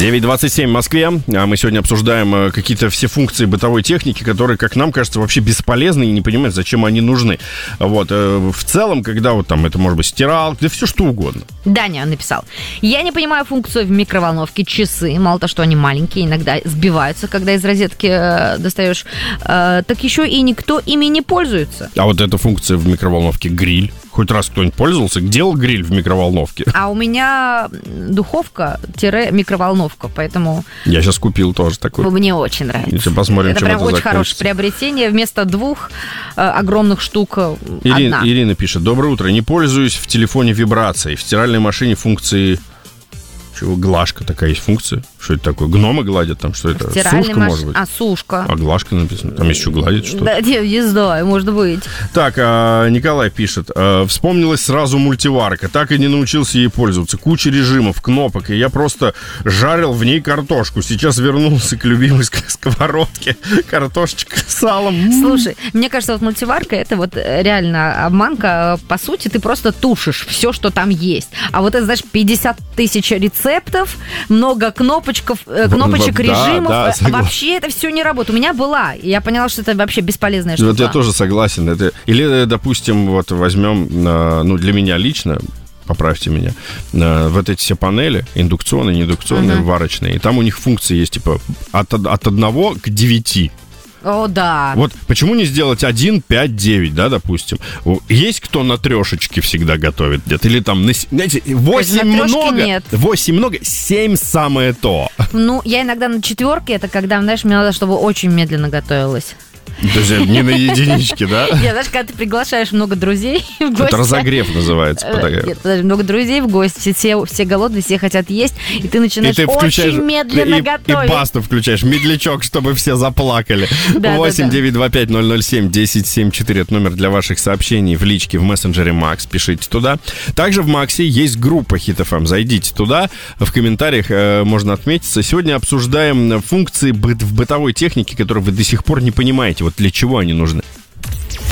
9:27 в Москве. Мы сегодня обсуждаем какие-то все функции бытовой техники, которые, как нам кажется, вообще бесполезны и не понимаем, зачем они нужны. Вот. В целом, когда вот там это может быть стиралка, да все что угодно. Даня написал: я не понимаю функцию в микроволновке часы. Мало того, что они маленькие, иногда сбиваются, когда из розетки достаешь. Так еще и никто ими не пользуется. А вот эта функция в микроволновке гриль. Хоть раз кто-нибудь пользовался? Делал гриль в микроволновке? А у меня духовка-микроволновка, поэтому... Я сейчас купил тоже такой. Мне очень нравится. Если посмотрим, это чем прям это очень закончится. хорошее приобретение. Вместо 2 огромных штук одна. Ирина пишет: доброе утро. Не пользуюсь в телефоне вибрацией. В стиральной машине функции... Чего? Глажка такая есть функция? Что это такое? Гномы гладят там? Что это? Сушка, может быть? Сушка. А глажка написано. Там есть еще гладить что-то? Да, не знаю, может быть. Так, Николай пишет: вспомнилась сразу мультиварка. Так и не научился ей пользоваться. Куча режимов, кнопок. И я просто жарил в ней картошку. Сейчас вернулся к любимой сковородке. Картошечка с салом. Слушай, мне кажется, вот мультиварка — это вот реально обманка. По сути, ты просто тушишь все, что там есть. А вот это, знаешь, 50 тысяч рецептов, много кнопочек, режимов. Да, вообще это все не работает. У меня была, и я поняла, что это вообще бесполезная штука. Вот я тоже согласен. Или, допустим, вот возьмем, для меня лично, поправьте меня, вот эти все панели, индукционные, неиндукционные, варочные, и там у них функции есть, типа, от 1 к 9. О, да. Вот почему не сделать 1, 5, 9, да, допустим? Есть кто на трешечке всегда готовит где-то? Или там, знаете, 8 много, нет. 8 много, 7 самое то. Я иногда на 4, это когда, знаешь, мне надо, чтобы очень медленно готовилось. То есть не на единичке, да? Нет, знаешь, когда ты приглашаешь много друзей в гости... Это разогрев называется. Нет, подожди, много друзей в гости, все голодные, все хотят есть, и ты начинаешь очень медленно готовить. И басту включаешь, медлячок, чтобы все заплакали. 8-925-007-1074, это номер для ваших сообщений в личке в мессенджере Макс, пишите туда. Также в Максе есть группа Hit FM, зайдите туда, в комментариях можно отметиться. Сегодня обсуждаем функции в бытовой технике, которые вы до сих пор не понимаете. Вот для чего они нужны?